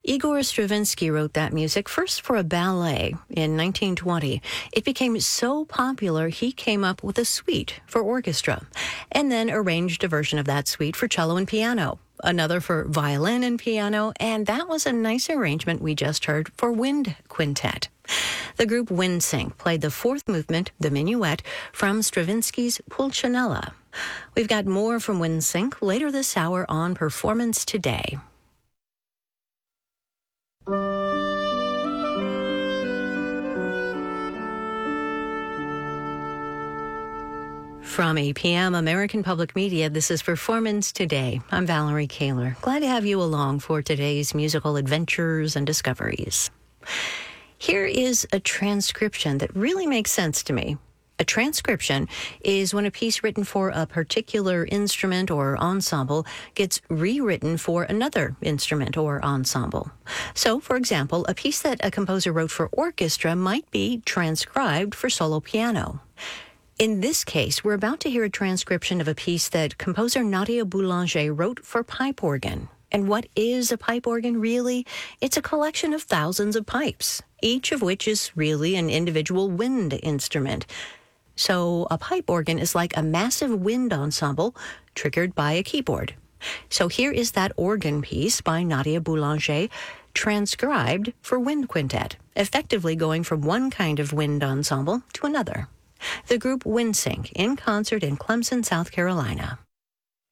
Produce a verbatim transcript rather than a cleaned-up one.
Igor Stravinsky wrote that music first for a ballet in nineteen twenty. It became so popular, he came up with a suite for orchestra, and then arranged a version of that suite for cello and piano, another for violin and piano, and that was a nice arrangement we just heard for wind quintet. The group WindSync played the fourth movement, the minuet, from Stravinsky's Pulcinella. We've got more from WindSync later this hour on Performance Today. From A P M American Public Media, this is Performance Today. I'm Valerie Kaler. Glad to have you along for today's musical adventures and discoveries. Here is a transcription that really makes sense to me. A transcription is when a piece written for a particular instrument or ensemble gets rewritten for another instrument or ensemble. So, for example, a piece that a composer wrote for orchestra might be transcribed for solo piano. In this case, we're about to hear a transcription of a piece that composer Nadia Boulanger wrote for pipe organ. And what is a pipe organ really? It's a collection of thousands of pipes, each of which is really an individual wind instrument. So a pipe organ is like a massive wind ensemble triggered by a keyboard. So here is that organ piece by Nadia Boulanger, transcribed for wind quintet, effectively going from one kind of wind ensemble to another. The group WindSync in concert in Clemson, South Carolina.